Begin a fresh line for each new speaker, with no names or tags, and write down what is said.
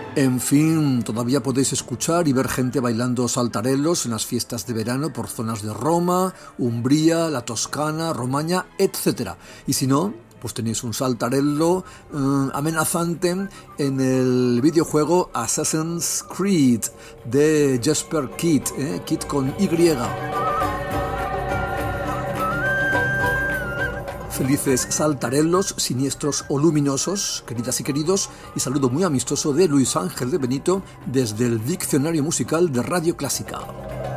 En fin, todavía podéis escuchar y ver gente bailando saltarellos en las fiestas de verano por zonas de Roma, Umbría, la Toscana, Romaña, etc. Y si no, pues tenéis un saltarello amenazante en el videojuego Assassin's Creed de Jesper Kyd, Kyd con Y. Felices saltarellos, siniestros o luminosos, queridas y queridos, y saludo muy amistoso de Luis Ángel de Benito desde el Diccionario Musical de Radio Clásica.